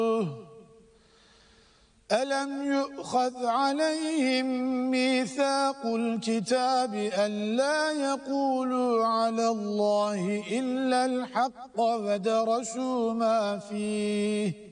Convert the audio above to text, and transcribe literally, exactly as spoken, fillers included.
ألم يؤخذ عليهم ميثاق الكتاب ألا يقولوا على الله إلا الحق ودرسوا ما فيه